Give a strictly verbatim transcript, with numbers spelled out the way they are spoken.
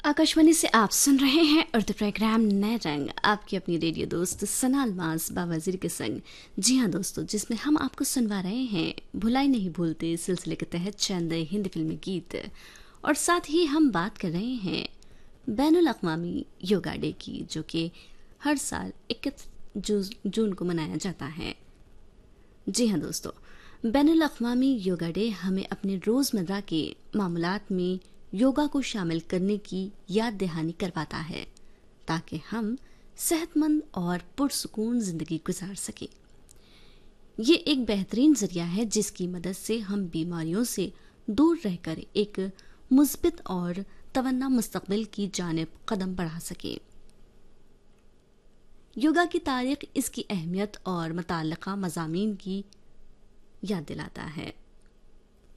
आकाशवाणी से आप सुन रहे हैं उर्दू प्रोग्राम नए रंग, आपकी अपनी रेडियो दोस्त सना अलमास बाबाजीर के संग। जी हाँ दोस्तों, जिसमें हम आपको सुनवा रहे हैं भुलाई नहीं भूलते सिलसिले के तहत चंद हिंदी फिल्मी गीत, और साथ ही हम बात कर रहे हैं बैनुल अक़वामी योगा डे की, जो कि हर साल इक्कीस जून को मनाया जाता है। जी हाँ दोस्तों, बैनुल अक़वामी योगा डे हमें अपने रोज़मर्रा के मामूलात में योगा को शामिल करने की याद दहानी करवाता है, ताकि हम सेहतमंद और पुरसुकून जिंदगी गुजार सकें। ये एक बेहतरीन जरिया है जिसकी मदद से हम बीमारियों से दूर रहकर एक मुस्बित और तवन्ना मुस्तकबिल की जानिब कदम बढ़ा सकें। योगा की तारीख इसकी अहमियत और मुताल्लिका मज़ामीन की याद दिलाता है।